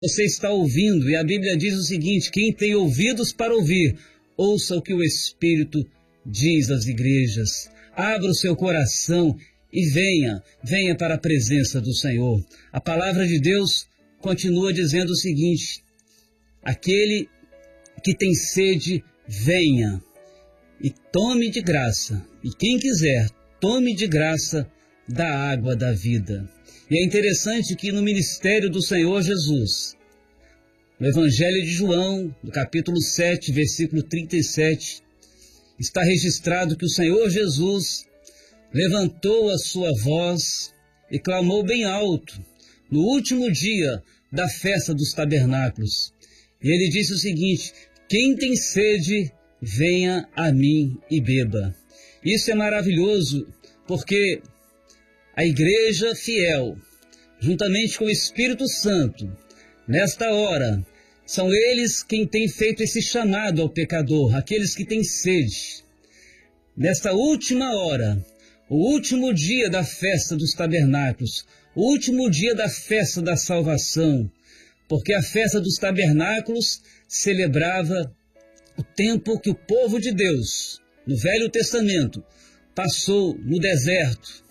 Você está ouvindo, e a Bíblia diz o seguinte: quem tem ouvidos para ouvir, ouça o que o Espírito diz às igrejas. Abra o seu coração e venha para a presença do Senhor. A palavra de Deus continua dizendo o seguinte: aquele que tem sede, venha e tome de graça. E quem quiser, tome de graça da água da vida. E é interessante que no ministério do Senhor Jesus, no Evangelho de João, no capítulo 7, versículo 37, está registrado que o Senhor Jesus levantou a sua voz e clamou bem alto no último dia da festa dos tabernáculos. E ele disse o seguinte: quem tem sede, venha a mim e beba. Isso é maravilhoso, porque a igreja fiel, juntamente com o Espírito Santo, nesta hora, são eles quem têm feito esse chamado ao pecador, aqueles que têm sede. Nesta última hora, o último dia da festa dos tabernáculos, o último dia da festa da salvação, porque a festa dos tabernáculos celebrava o tempo que o povo de Deus, no Velho Testamento, passou no deserto.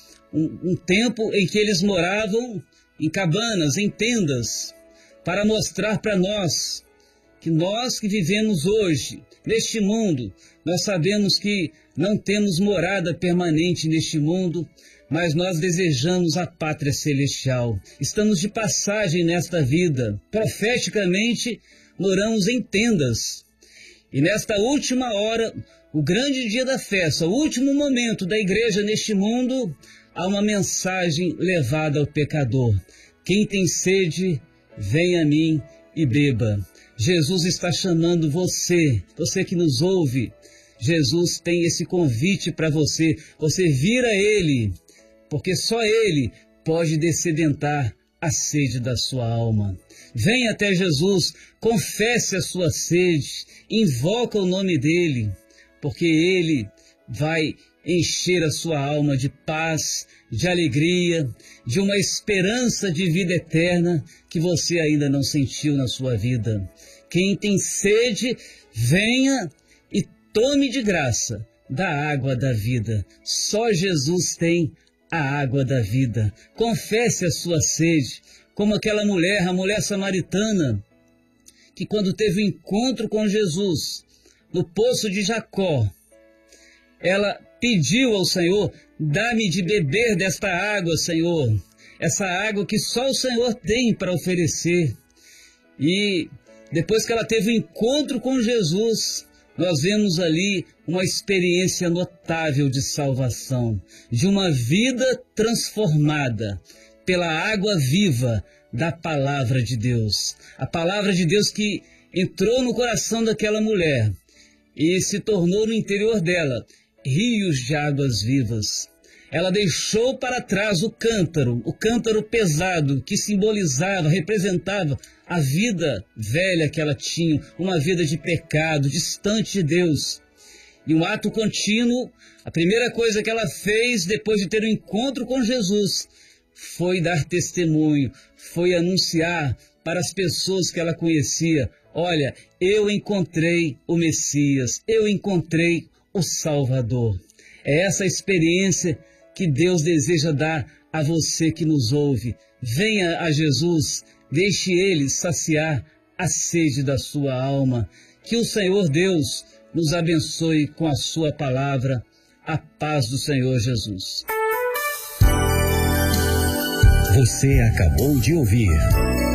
Um tempo em que eles moravam em cabanas, em tendas, para mostrar para nós que vivemos hoje, neste mundo, nós sabemos que não temos morada permanente neste mundo, mas nós desejamos a pátria celestial. Estamos de passagem nesta vida. Profeticamente, moramos em tendas. E nesta última hora, o grande dia da festa, o último momento da igreja neste mundo, há uma mensagem levada ao pecador: quem tem sede, venha a mim e beba. Jesus está chamando você que nos ouve. Jesus tem esse convite para você. Você vira a Ele, porque só Ele pode descedentar a sede da sua alma. Venha até Jesus, confesse a sua sede, invoca o nome dEle, porque Ele vai encher a sua alma de paz, de alegria, de uma esperança de vida eterna que você ainda não sentiu na sua vida. Quem tem sede, venha e tome de graça da água da vida. Só Jesus tem a água da vida. Confesse a sua sede, como aquela mulher, a mulher samaritana, que quando teve um encontro com Jesus no poço de Jacó, ela pediu ao Senhor: dá-me de beber desta água, Senhor, essa água que só o Senhor tem para oferecer. E depois que ela teve um encontro com Jesus, nós vemos ali uma experiência notável de salvação, de uma vida transformada pela água viva da palavra de Deus. A palavra de Deus que entrou no coração daquela mulher e se tornou no interior dela rios de águas vivas. Ela deixou para trás o cântaro pesado que simbolizava, representava a vida velha que ela tinha, uma vida de pecado, distante de Deus. E um ato contínuo, a primeira coisa que ela fez depois de ter um encontro com Jesus foi dar testemunho, foi anunciar para as pessoas que ela conhecia: olha, eu encontrei o Messias, eu encontrei o Salvador. É essa experiência que Deus deseja dar a você que nos ouve. Venha a Jesus, deixe Ele saciar a sede da sua alma. Que o Senhor Deus nos abençoe com a sua palavra. A paz do Senhor Jesus. Você acabou de ouvir